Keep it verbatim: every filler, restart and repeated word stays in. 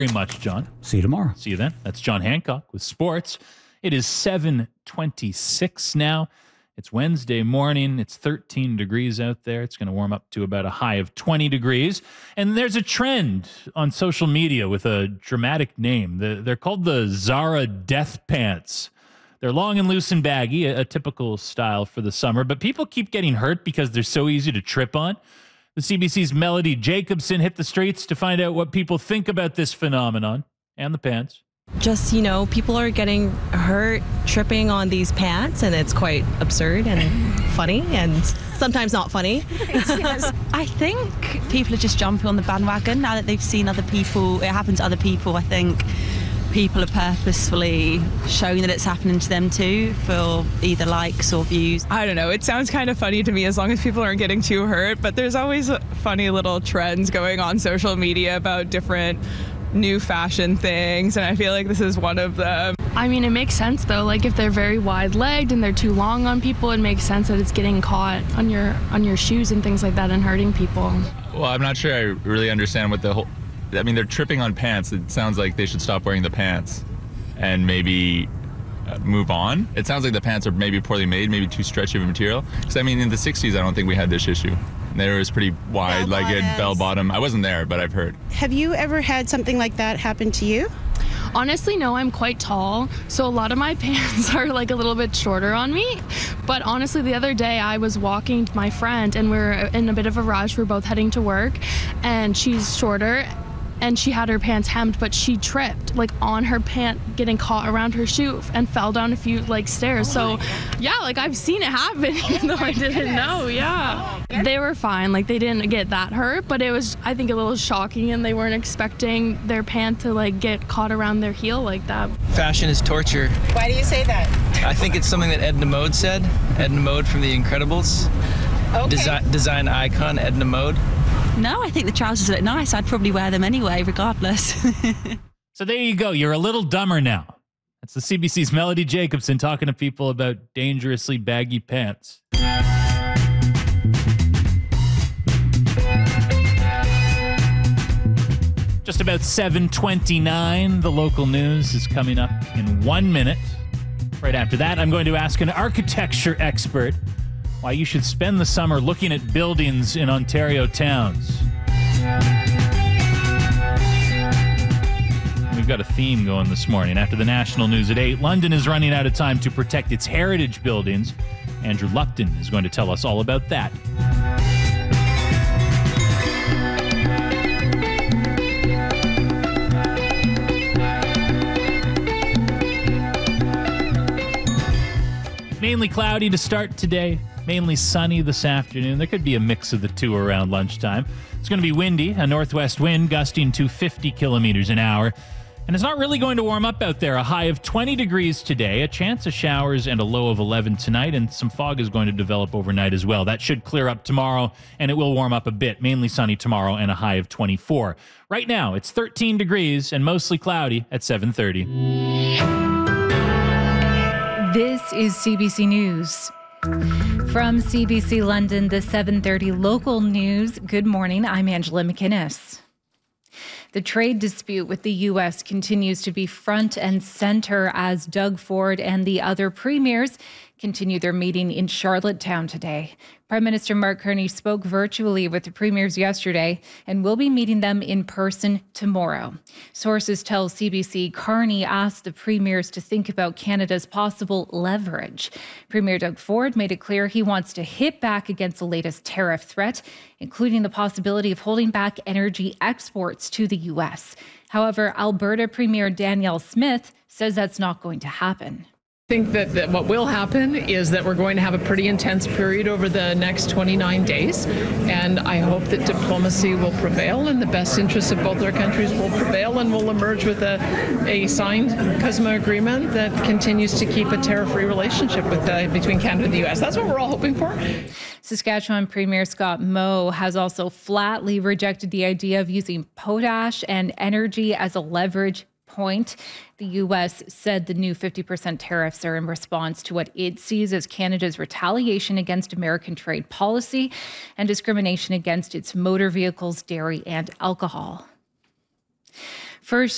Very much, John. See you tomorrow. See you then. That's John Hancock with sports. It is seven twenty-six now. It's Wednesday morning. It's thirteen degrees out there. It's going to warm up to about a high of twenty degrees. And there's a trend on social media with a dramatic name. They're called the Zara Death Pants. They're long and loose and baggy, a typical style for the summer. But people keep getting hurt because they're so easy to trip on. The C B C's Melody Jacobson hit the streets to find out what people think about this phenomenon and the pants. Just, you know, people are getting hurt tripping on these pants, and it's quite absurd and funny and sometimes not funny. Yes. I think people are just jumping on the bandwagon now that they've seen other people. It happens to other people. I think people are purposefully showing that it's happening to them too for either likes or views. I don't know. It sounds kind of funny to me as long as people aren't getting too hurt, but there's always funny little trends going on social media about different new fashion things, and I feel like this is one of them. I mean, it makes sense though. Like if they're very wide-legged and they're too long on people, it makes sense that it's getting caught on your on your shoes and things like that and hurting people. Well, I'm not sure I really understand what the whole... I mean, they're tripping on pants. It sounds like they should stop wearing the pants and maybe uh, move on. It sounds like the pants are maybe poorly made, maybe too stretchy of a material. Because, I mean, in the sixties, I don't think we had this issue. There was pretty wide-legged bell bottom. I wasn't there, but I've heard. Have you ever had something like that happen to you? Honestly, no, I'm quite tall, so a lot of my pants are like a little bit shorter on me. But honestly, the other day I was walking to my friend and we we're in a bit of a rush. We're both heading to work and she's shorter and she had her pants hemmed, but she tripped like on her pant getting caught around her shoe and fell down a few like stairs. Oh so yeah, like I've seen it happen even though I didn't goodness. know. Yeah. Oh, they were fine. Like they didn't get that hurt, but it was, I think, a little shocking and they weren't expecting their pant to like get caught around their heel like that. Fashion is torture. Why do you say that? I think it's something that Edna Mode said. Edna Mode from The Incredibles. Okay. Desi- design icon Edna Mode. No, I think the trousers look nice. I'd probably wear them anyway, regardless. So there you go. You're a little dumber now. That's the C B C's Melody Jacobson talking to people about dangerously baggy pants. Just about seven twenty-nine. The local news is coming up in one minute. Right after that, I'm going to ask an architecture expert why you should spend the summer looking at buildings in Ontario towns. We've got a theme going this morning. After the national news at eight, London is running out of time to protect its heritage buildings. Andrew Lupton is going to tell us all about that. Mainly cloudy to start today. Mainly sunny this afternoon. There could be a mix of the two around lunchtime. It's going to be windy, a northwest wind gusting to fifty kilometers an hour. And it's not really going to warm up out there. A high of twenty degrees today, a chance of showers and a low of eleven tonight, and some fog is going to develop overnight as well. That should clear up tomorrow, and it will warm up a bit. Mainly sunny tomorrow and a high of twenty-four. Right now, it's thirteen degrees and mostly cloudy at seven thirty. This is C B C News. From C B C London, the seven thirty local news. Good morning, I'm Angela McInnes. The trade dispute with the U S continues to be front and center as Doug Ford and the other premiers continue their meeting in Charlottetown today. Prime Minister Mark Carney spoke virtually with the premiers yesterday and will be meeting them in person tomorrow. Sources tell C B C Carney asked the premiers to think about Canada's possible leverage. Premier Doug Ford made it clear he wants to hit back against the latest tariff threat, including the possibility of holding back energy exports to the U S. However, Alberta Premier Danielle Smith says that's not going to happen. I think that, that what will happen is that we're going to have a pretty intense period over the next twenty-nine days, and I hope that diplomacy will prevail and the best interests of both our countries will prevail, and we'll emerge with a, a signed CUSMA agreement that continues to keep a tariff-free relationship with uh, between Canada and the U S. That's what we're all hoping for. Saskatchewan Premier Scott Moe has also flatly rejected the idea of using potash and energy as a leverage point. The U S said the new fifty percent tariffs are in response to what it sees as Canada's retaliation against American trade policy and discrimination against its motor vehicles, dairy, and alcohol. First